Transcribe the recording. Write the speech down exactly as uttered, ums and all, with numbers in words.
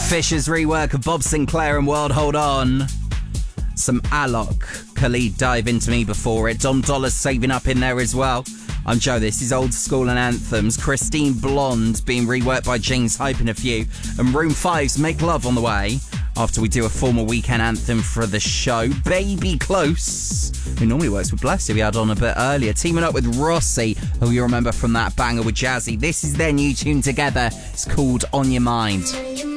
Fisher's rework of Bob Sinclair and World Hold On. Some Alok, Khalid Dive Into Me before it. Dom Dolla's saving up in there as well. I'm Joe, this is Old School and Anthems. Christine Blonde being reworked by James Hype in a few. And Room five's Make Love on the way. After we do a formal weekend anthem for the show. Baby Close, who normally works with Bless, who we had on a bit earlier. Teaming up with Rossi, who you remember from that banger with Jazzy. This is their new tune together. It's called On Your Mind.